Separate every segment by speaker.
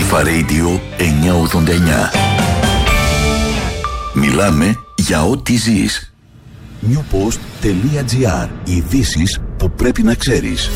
Speaker 1: Αλφα Radio 989. Μιλάμε για ό,τι ζεις. newpost.gr. Ειδήσεις που πρέπει να ξέρεις.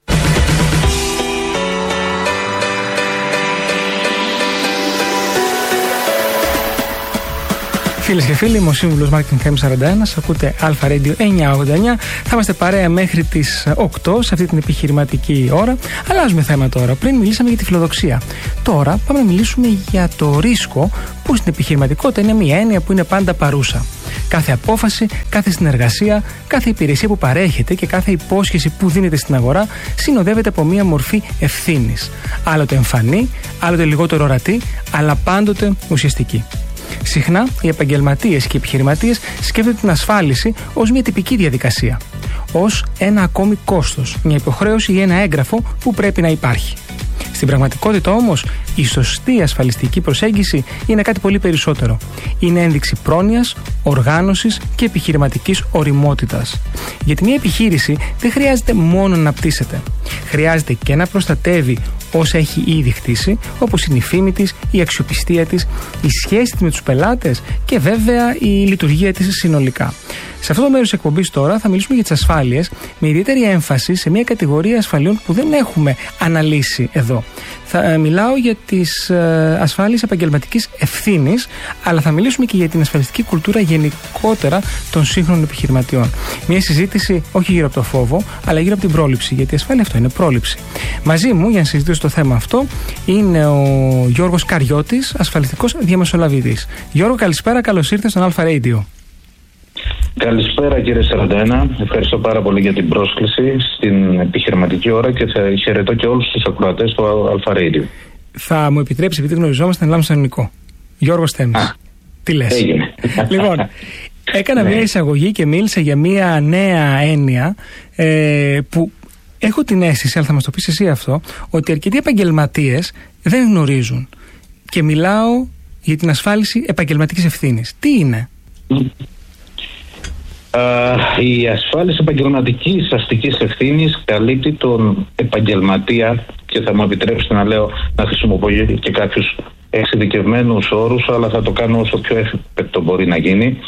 Speaker 2: Φίλες και φίλοι, είμαι ο σύμβουλος Marketing FM41. Ακούτε Αλφα Radio 989. Θα είμαστε παρέα μέχρι τις 8 σε αυτή την επιχειρηματική ώρα. Αλλάζουμε θέμα τώρα. Πριν μιλήσαμε για τη φιλοδοξία. Τώρα πάμε να μιλήσουμε για το ρίσκο, που στην επιχειρηματικότητα είναι μια έννοια που είναι πάντα παρούσα. Κάθε απόφαση, κάθε συνεργασία, κάθε υπηρεσία που παρέχεται και κάθε υπόσχεση που δίνεται στην αγορά συνοδεύεται από μια μορφή ευθύνης. Άλλοτε εμφανή, άλλοτε λιγότερο ορατή, αλλά πάντοτε ουσιαστική. Συχνά οι επαγγελματίες και οι επιχειρηματίες σκέφτονται την ασφάλιση ως μια τυπική διαδικασία, ως ένα ακόμη κόστος, μια υποχρέωση ή ένα έγγραφο που πρέπει να υπάρχει. Στην πραγματικότητα όμως, η σωστή ασφαλιστική προσέγγιση είναι κάτι πολύ περισσότερο. Είναι ένδειξη πρόνοιας, οργάνωσης και επιχειρηματικής ωριμότητας. Γιατί μια επιχείρηση δεν χρειάζεται μόνο να πτήσεται. Χρειάζεται και να προστατεύει όσα έχει ήδη χτίσει, όπως είναι η φήμη της, η αξιοπιστία της, η σχέση της με τους πελάτες και βέβαια η λειτουργία της συνολικά. Σε αυτό το μέρος της εκπομπής τώρα θα μιλήσουμε για τις ασφάλειες, με ιδιαίτερη έμφαση σε μια κατηγορία ασφαλιών που δεν έχουμε αναλύσει εδώ. Θα μιλάω για τις ασφάλειες επαγγελματικής ευθύνης, αλλά θα μιλήσουμε και για την ασφαλιστική κουλτούρα γενικότερα των σύγχρονων επιχειρηματιών. Μια συζήτηση όχι γύρω από το φόβο, αλλά γύρω από την πρόληψη, γιατί η ασφάλεια αυτό είναι πρόληψη. Μαζί μου για να συζητήσω το θέμα αυτό είναι ο Γιώργος Καριώτης, ασφαλιστικός διαμεσολαβητής. Γιώργο, καλησπέρα, καλώς ήρθες στον Αλφα Radio.
Speaker 3: Καλησπέρα κύριε 41, ευχαριστώ πάρα πολύ για την πρόσκληση στην επιχειρηματική ώρα και θα χαιρετώ και όλους τους ακροατές του Αλφα Radio.
Speaker 2: Θα μου επιτρέψει, επειδή γνωριζόμαστε, να μιλάμε στον ελληνικό. Γιώργος Θέμης. Τι λες?
Speaker 3: Έγινε.
Speaker 2: Λοιπόν, έκανα μια εισαγωγή και μίλησα για μια νέα έννοια που έχω την αίσθηση, αλλά θα μας το πεις εσύ αυτό, ότι αρκετοί επαγγελματίες δεν γνωρίζουν. Και μιλάω για την ασφάλιση επαγγελματικής ευθύνης. Τι είναι?
Speaker 3: Η ασφάλιση επαγγελματικής αστικής ευθύνης καλύπτει τον επαγγελματία, και θα μου επιτρέψετε να λέω, να χρησιμοποιώ και κάποιους εξειδικευμένους όρους, αλλά θα το κάνω όσο πιο εύπεπτο μπορεί να γίνει,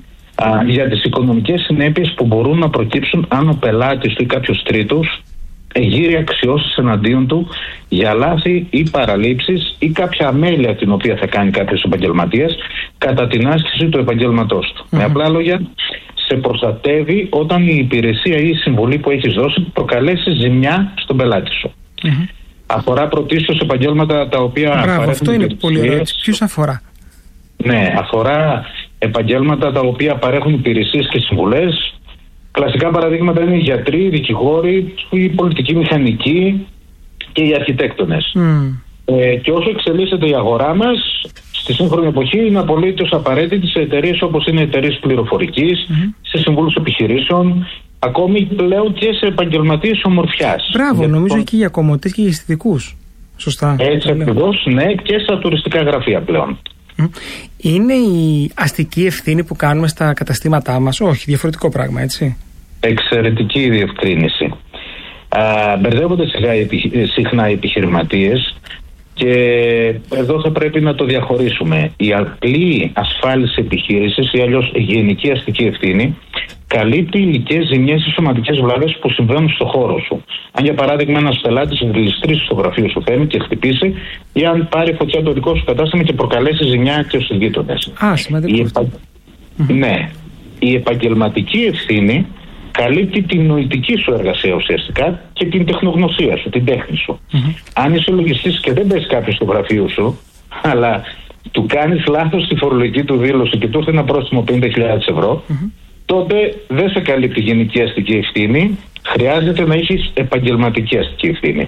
Speaker 3: για τις οικονομικές συνέπειες που μπορούν να προκύψουν αν ο πελάτης του ή κάποιος τρίτος εγείρει αξιώσεις εναντίον του για λάθη ή παραλήψεις ή κάποια αμέλεια την οποία θα κάνει κάποιος επαγγελματίας κατά την άσκηση του επαγγέλματός του. Με απλά λόγια, σε προστατεύει όταν η υπηρεσία ή η συμβουλή που έχεις δώσει προκαλέσει ζημιά στον πελάτη σου. Αφορά πρωτίστως επαγγέλματα τα οποία.
Speaker 2: Μπράβο, αυτό είναι πολύ ωραίο. Ποιους αφορά?
Speaker 3: Ναι, αφορά επαγγέλματα τα οποία παρέχουν υπηρεσίες και συμβουλές. Κλασικά παραδείγματα είναι οι γιατροί, οι δικηγόροι, οι πολιτικοί μηχανικοί και οι αρχιτέκτονες. Και όσο εξελίσσεται η αγορά μας, στη σύγχρονη εποχή είναι απολύτως απαραίτητη σε εταιρείες όπως είναι εταιρείες πληροφορικής, σε συμβούλους επιχειρήσεων, ακόμη πλέον και σε επαγγελματίες ομορφιάς.
Speaker 2: Μπράβο, νομίζω και για κομμωτές και για αισθητικούς. Σωστά.
Speaker 3: Έτσι ακριβώς, ναι, και στα τουριστικά γραφεία πλέον.
Speaker 2: Είναι η αστική ευθύνη που κάνουμε στα καταστήματά μας? Όχι, διαφορετικό πράγμα, έτσι.
Speaker 3: Εξαιρετική διευκρίνηση. Μπερδεύονται συχνά οι επιχειρηματίες και εδώ θα πρέπει να το διαχωρίσουμε. Η απλή ασφάλιση επιχείρησης ή αλλιώς γενική αστική ευθύνη καλύπτει υλικές ζημιές ή σωματικές βλάβες που συμβαίνουν στο χώρο σου. Αν για παράδειγμα ένας πελάτης γλιστρήσει στο γραφείο σου φέρνει και χτυπήσει, ή αν πάρει φωτιά το δικό σου κατάστημα και προκαλέσει ζημιά και στους γείτονες.
Speaker 2: Σημαντικό.
Speaker 3: Ναι. Η επαγγελματική ευθύνη καλύπτει την νοητική σου εργασία ουσιαστικά και την τεχνογνωσία σου, την τέχνη σου. Αν είσαι λογιστής και δεν πες κάποιος στο γραφείο σου, αλλά του κάνεις λάθος στη φορολογική του δήλωση και του έρθει ένα πρόστιμο 50.000 ευρώ, τότε δεν σε καλύπτει γενική αστική ευθύνη, χρειάζεται να έχεις επαγγελματική αστική ευθύνη.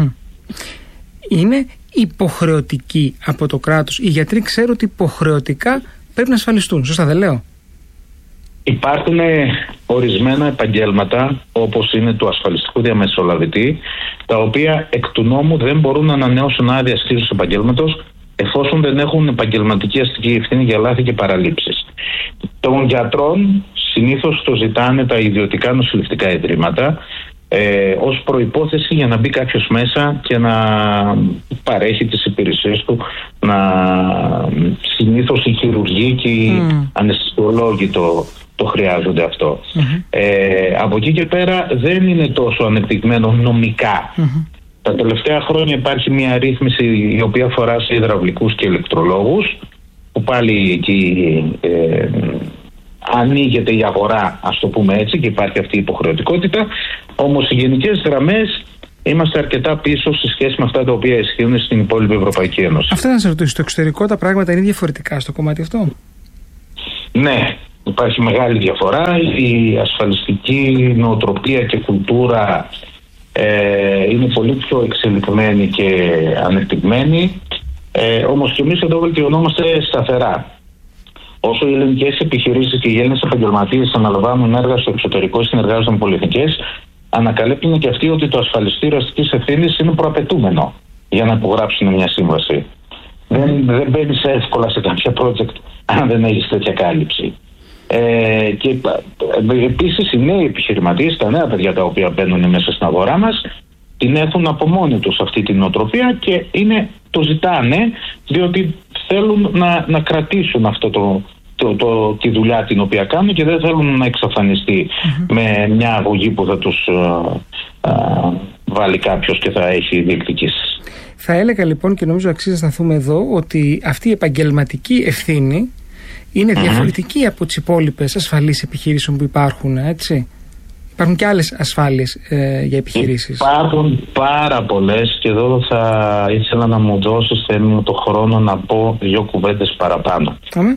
Speaker 2: Είναι υποχρεωτική από το κράτος? Οι γιατροί ξέρουν ότι υποχρεωτικά πρέπει να ασφαλιστούν, σωστά δεν λέω?
Speaker 3: Υπάρχουν ορισμένα επαγγέλματα, όπως είναι του ασφαλιστικού διαμεσολαβητή, τα οποία εκ του νόμου δεν μπορούν να ανανεώσουν άδεια ασκήσεως επαγγέλματος εφόσον δεν έχουν επαγγελματική αστική ευθύνη για λάθη και παραλήψεις. Των γιατρών συνήθως το ζητάνε τα ιδιωτικά νοσηλευτικά ιδρύματα, ως προϋπόθεση για να μπει κάποιος μέσα και να παρέχει τις υπηρεσίες του. Συνήθως οι χειρουργοί και οι αναισθησιολόγοι το χρειάζονται αυτό. Από εκεί και πέρα δεν είναι τόσο ανεπτυγμένο νομικά. Τα τελευταία χρόνια υπάρχει μια ρύθμιση η οποία αφορά σε υδραυλικούς και ηλεκτρολόγους, που πάλι εκεί ανοίγεται η αγορά, ας το πούμε έτσι, και υπάρχει αυτή η υποχρεωτικότητα. Όμως οι γενικές γραμμές είμαστε αρκετά πίσω σε σχέση με αυτά τα οποία ισχύουν στην υπόλοιπη Ευρωπαϊκή Ένωση.
Speaker 2: Αυτά να σας ρωτήσω, στο εξωτερικό τα πράγματα είναι διαφορετικά στο κομμάτι αυτό?
Speaker 3: Ναι, υπάρχει μεγάλη διαφορά. Η ασφαλιστική νοοτροπία και κουλτούρα είναι πολύ πιο εξελιγμένη και ανεπτυγμένη. Όμως και εμείς εδώ βελτιωνόμαστε σταθερά. Όσο οι ελληνικές επιχειρήσεις και οι Έλληνες επαγγελματίες αναλαμβάνουν έργα στο εξωτερικό, συνεργάζονται με πολυεθνικές, ανακαλύπτουν και αυτοί ότι το ασφαλιστήριο αστικής ευθύνης είναι προαπαιτούμενο για να υπογράψουν μια σύμβαση. Δεν μπαίνεις εύκολα σε κάποια project αν δεν έχεις τέτοια κάλυψη. Και επίσης οι νέοι επιχειρηματίες, τα νέα παιδιά τα οποία μπαίνουν μέσα στην αγορά μας, την έχουν από μόνοι τους αυτή την νοοτροπία και το ζητάνε, διότι θέλουν να κρατήσουν αυτό τη δουλειά την οποία κάνουν και δεν θέλουν να εξαφανιστεί με μια αγωγή που θα τους βάλει κάποιος και θα έχει διεκδικήσεις.
Speaker 2: Θα έλεγα λοιπόν, και νομίζω αξίζει να σταθούμε εδώ, ότι αυτή η επαγγελματική ευθύνη είναι διαφορετική από τις υπόλοιπες ασφαλείς επιχειρήσεων που υπάρχουν, έτσι. Υπάρχουν και άλλες ασφάλειες για επιχειρήσεις.
Speaker 3: Υπάρχουν πάρα πολλές και εδώ θα ήθελα να μου δώσεις, Θέμη μου, το χρόνο να πω 2 κουβέντες παραπάνω.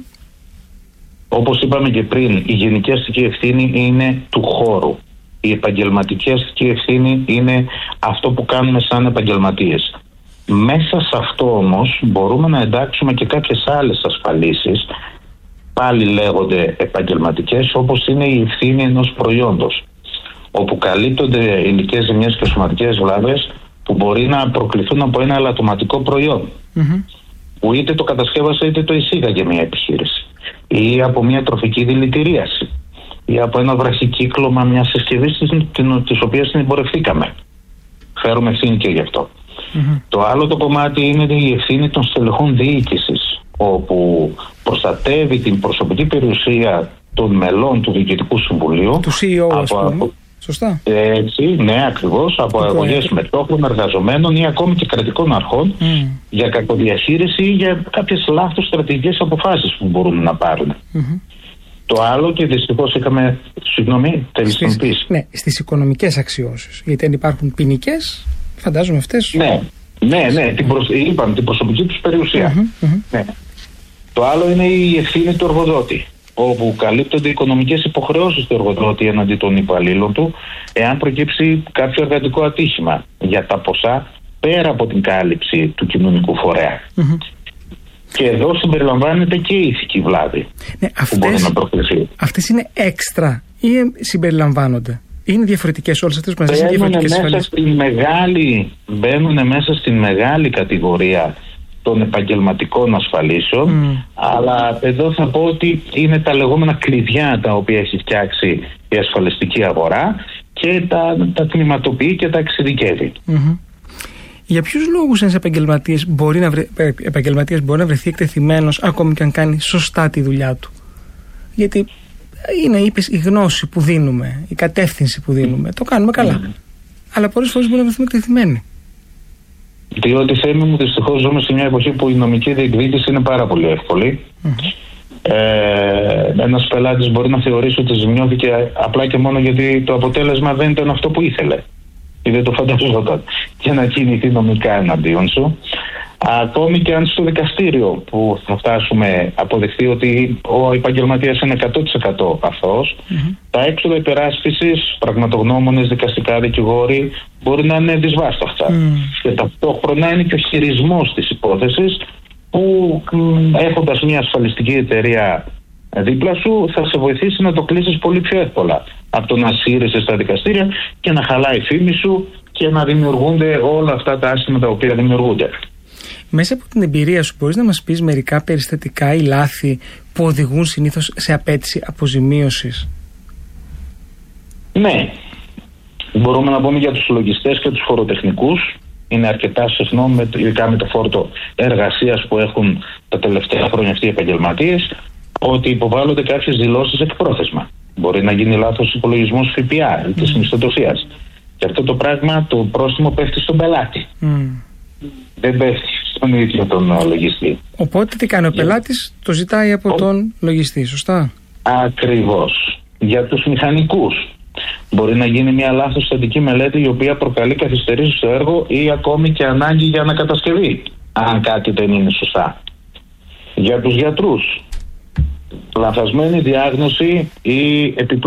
Speaker 3: Όπως είπαμε και πριν, η γενική αστική ευθύνη είναι του χώρου. Η επαγγελματική αστική ευθύνη είναι αυτό που κάνουμε σαν επαγγελματίες. Μέσα σε αυτό όμως μπορούμε να εντάξουμε και κάποιες άλλες ασφαλίσεις, πάλι λέγονται επαγγελματικές, όπως είναι η ευθύνη ενός προϊόντος, όπου καλύπτονται υλικές ζημιές και σωματικές βλάβες που μπορεί να προκληθούν από ένα ελαττωματικό προϊόν, που είτε το κατασκεύασε είτε το εισήγαγε μια επιχείρηση, ή από μια τροφική δηλητηρίαση, ή από ένα βραχικύκλωμα μιας συσκευής της οποίας την εμπορευθήκαμε. Φέρουμε ευθύνη και γι' αυτό. Το άλλο το κομμάτι είναι η ευθύνη των στελεχών διοίκησης, όπου προστατεύει την προσωπική περιουσία των μελών του Διοικητικού Συμβουλίου,
Speaker 2: του CEO, ας πούμε. Σωστά.
Speaker 3: Έτσι, ναι, ακριβώς, από αγωγές μετόχων, εργαζομένων ή ακόμη και κρατικών αρχών για κακοδιαχείριση ή για κάποιες λάθος στρατηγικές αποφάσεις που μπορούν να πάρουν. Το άλλο, και δυστυχώς είχαμε. Συγγνώμη, θέλεις να πεις?
Speaker 2: Ναι, στις οικονομικές αξιώσεις. Γιατί αν υπάρχουν ποινικές, φαντάζομαι αυτές.
Speaker 3: Ναι, είπαμε την προσωπική τους περιουσία. Ναι. Το άλλο είναι η ευθύνη του εργοδότη, όπου καλύπτονται οι οικονομικές υποχρεώσεις του εργοδότη εναντί των υπαλλήλων του, εάν προκύψει κάποιο εργατικό ατύχημα, για τα ποσά πέρα από την κάλυψη του κοινωνικού φορέα. Και εδώ συμπεριλαμβάνεται και η ηθική βλάβη, που μπορεί να προκληθεί. Αυτές
Speaker 2: είναι έξτρα ή συμπεριλαμβάνονται? Είναι διαφορετικές όλες αυτές που μας είναι διαφορετικές ασφαλείς?
Speaker 3: Μπαίνουν μέσα στην μεγάλη κατηγορία των επαγγελματικών ασφαλίσεων, αλλά εδώ θα πω ότι είναι τα λεγόμενα κλειδιά τα οποία έχει φτιάξει η ασφαλιστική αγορά και τα τμηματοποιεί και τα εξειδικεύει.
Speaker 2: Για ποιους λόγους ένας επαγγελματίας μπορεί να βρεθεί εκτεθειμένος ακόμη και αν κάνει σωστά τη δουλειά του? Γιατί είναι, είπες, η γνώση που δίνουμε, η κατεύθυνση που δίνουμε, το κάνουμε καλά, αλλά πολλές φορές μπορεί να βρεθούμε εκτεθειμένοι.
Speaker 3: Διότι, Θέμη μου, δυστυχώς ζούμε σε μια εποχή που η νομική διεκδίκηση είναι πάρα πολύ εύκολη. Ένας πελάτης μπορεί να θεωρήσει ότι ζημιώθηκε απλά και μόνο γιατί το αποτέλεσμα δεν ήταν αυτό που ήθελε ή δεν το φανταζόταν, και να κινηθεί νομικά εναντίον σου. Ακόμη και αν στο δικαστήριο που θα φτάσουμε αποδεχθεί ότι ο επαγγελματίας είναι 100% αθώος, τα έξοδα υπεράσπισης, πραγματογνώμονες, δικαστικά δικηγόροι μπορεί να είναι δυσβάσταχτα. Και ταυτόχρονα είναι και ο χειρισμός της υπόθεσης, που έχοντας μια ασφαλιστική εταιρεία δίπλα σου θα σε βοηθήσει να το κλείσεις πολύ πιο εύκολα από το να σύρεσαι στα δικαστήρια και να χαλάει η φήμη σου και να δημιουργούνται όλα αυτά τα άσχημα τα οποία δημιουργούνται.
Speaker 2: Μέσα από την εμπειρία σου μπορείς να μας πεις μερικά περιστατικά ή λάθη που οδηγούν συνήθως σε απέτηση αποζημίωσης?
Speaker 3: Ναι. Μπορούμε να πούμε για τους λογιστές και τους φοροτεχνικούς. Είναι αρκετά συχνό, ειδικά με το φόρτο εργασίας που έχουν τα τελευταία χρόνια αυτοί οι επαγγελματίες, ότι υποβάλλονται κάποιες δηλώσεις εκπρόθεσμα. Μπορεί να γίνει λάθος υπολογισμός ΦΠΑ ή της μισθοδοσίας. Και αυτό το πράγμα, το πρόστιμο πέφτει στον πελάτη. Δεν πέφτει στον ίδιο τον λογιστή.
Speaker 2: Οπότε τι κάνει ο πελάτης, το ζητάει από τον λογιστή, σωστά?
Speaker 3: Ακριβώς. Για τους μηχανικούς, μπορεί να γίνει μια λάθος στατική μελέτη η οποία προκαλεί καθυστερήσεις στο έργο ή ακόμη και ανάγκη για ανακατασκευή, αν κάτι δεν είναι σωστά. Για τους γιατρούς, λανθασμένη διάγνωση ή